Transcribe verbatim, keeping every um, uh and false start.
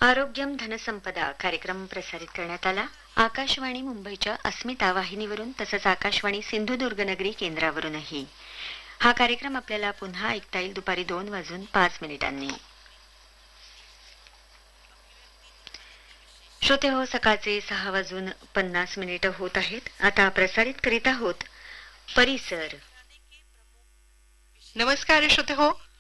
आरोग्यम धनसंपदा कार्यक्रम प्रसारित करण्यात आला आकाशवाणी मुंबईच्या अस्मिता वाहिनीवरून तसंच आकाशवाणी सिंधुदुर्ग नगरी केंद्रावरूनही. हा कार्यक्रम आपल्याला पुन्हा ऐकता येईल दुपारी दोन वाजून पाच मिनिटांनी. श्रोते हो, सकाळचे सहा वाजून पन्नास मिनिटं होत आहेत. आता प्रसारित करीत आहोत परिसर. नमस्कार श्रोते हो,